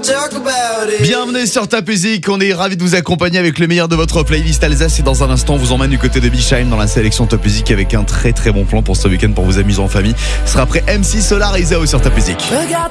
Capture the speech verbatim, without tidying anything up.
Bienvenue sur Top Music, on est ravis de vous accompagner avec le meilleur de votre playlist Alsace et dans un instant on vous emmène du côté de Bichheim dans la sélection Top Music avec un très très bon plan pour ce week-end pour vous amuser en famille. Ce sera après M C Solar et Isao sur Top Music.